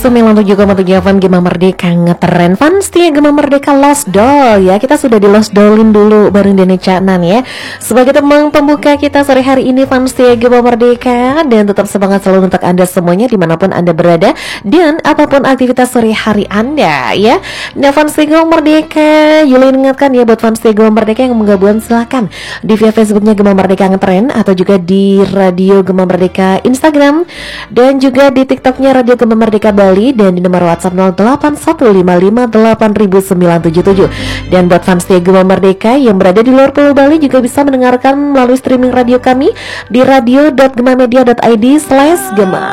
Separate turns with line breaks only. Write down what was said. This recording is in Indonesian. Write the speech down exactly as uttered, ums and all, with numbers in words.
sembilan puluh tujuh koma tujuh F M Gema Merdeka ngetren fans setia Gema Merdeka Lost Doll ya. Kita sudah di Lost Dollin dulu bareng Dene Caknan ya. Sebagai teman pembuka kita sore hari ini fans setia Gema Merdeka, dan tetap semangat selalu untuk Anda semuanya dimanapun Anda berada dan apapun aktivitas sore hari Anda ya. Nah fans setia Gema Merdeka, Yuli ingatkan ya buat fans setia Gema Merdeka yang menggabung silahkan di via Facebooknya Gema Merdeka ngetren atau juga di Radio Gema Merdeka Instagram dan juga di TikToknya Radio Gema Merdeka Bali dan di nomor WhatsApp nol delapan satu lima lima delapan sembilan tujuh tujuh. Dan buat fans setia Gema Merdeka yang berada di luar Pulau Bali juga bisa mendengarkan melalui streaming radio kami di radio dot gemamedia dot id slash gema.